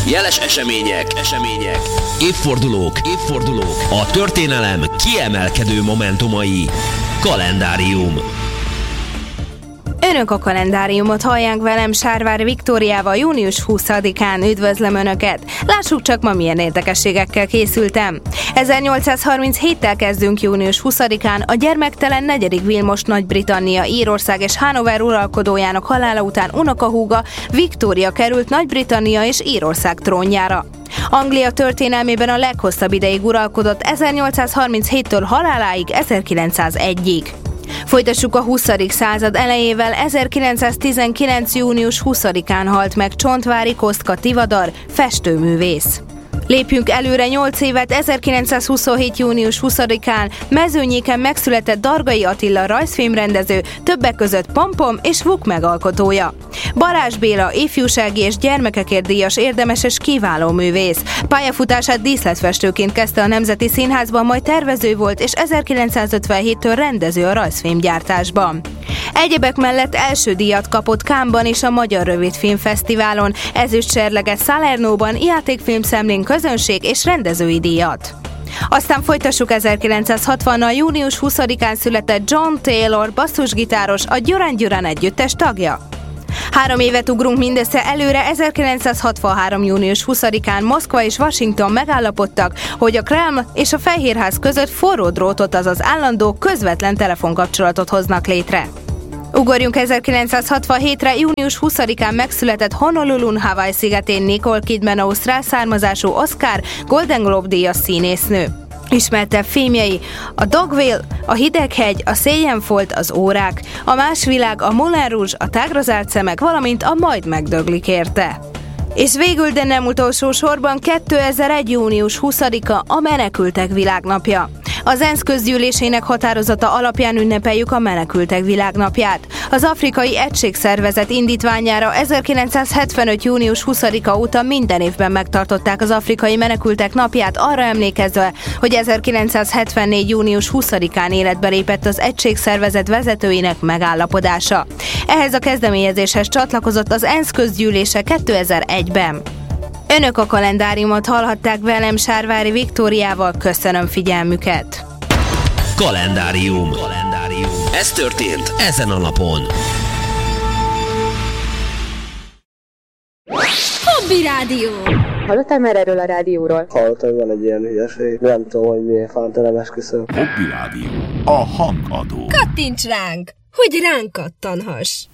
jeles események, évfordulók, a történelem kiemelkedő momentumai. Kalendárium. Önök a kalendáriumot hallják velem, Sárvári Viktóriával június 20-án. Üdvözlöm Önöket! Lássuk csak ma milyen érdekességekkel készültem. 1837-tel kezdünk június 20-án. A gyermektelen 4. Vilmos Nagy-Britannia, Írország és Hannover uralkodójának halála után unokahúga Viktória került Nagy-Britannia és Írország trónjára. Anglia történelmében a leghosszabb ideig uralkodott 1837-től haláláig 1901-ig. Folytassuk a 20. század elejével. 1919. június 20-án halt meg Csontváry Kostka Tivadar, festőművész. Lépjünk előre 8 évet. 1927. június 20-án Mezőnyéken megszületett Dargai Attila rajzfilmrendező, többek között Pompom és Vuk megalkotója. Balázs Béla ifjúsági és gyermekekért díjas érdemes és kiváló művész. Pályafutását díszletfestőként kezdte a Nemzeti Színházban, majd tervező volt, és 1957-től rendező a rajzfilmgyártásban. Egyebek mellett első díjat kapott Cannes-ban és a Magyar Rövidfilmfesztiválon, ezüstserleget Salernóban, játékfilmszemlén közönség és rendezői díjat. Aztán folytassuk 1960-nal. Június 20-án született John Taylor, basszusgitáros, a Duran Duran együttes tagja. 3 évet ugrunk mindössze előre. 1963. június 20-án Moszkva és Washington megállapodtak, hogy a Kreml és a Fehérház között forró drótot, azaz állandó közvetlen telefonkapcsolatot hoznak létre. Ugorjunk 1967-re. Június 20-án megszületett Honolulun, Hawaii szigetén Nicole Kidman, ausztrál származású Oscar Golden Globe díjas színésznő. Ismertebb filmjei a Dogville, a Hideghegy, a Széjjenfolt, az Órák, a Más világ, a Moulin Rouge, a Tágra zárt szemek, valamint a Majd megdöglik érte. És végül, de nem utolsó sorban, 2001. június 20-a a Menekültek Világnapja. Az ENSZ közgyűlésének határozata alapján ünnepeljük a Menekültek Világnapját. Az Afrikai Egységszervezet indítványára 1975. június 20-a óta minden évben megtartották az Afrikai Menekültek Napját, arra emlékezve, hogy 1974. június 20-án életbe lépett az Egységszervezet vezetőinek megállapodása. Ehhez a kezdeményezéshez csatlakozott az ENSZ közgyűlése 2001-ben. Önök a kalendáriumot hallhatták velem, Sárvári Viktóriával. Köszönöm figyelmüket! Kalendárium. Ez történt ezen a napon. Hobby Rádió. Hallottál már erről a rádióról? Hallottam, hogy van egy ilyen hülyeség. Nem tudom, hogy miért fánt, nem esküszöm. Hobby Rádió. A hangadó. Kattints ránk, hogy ránk kattanhass.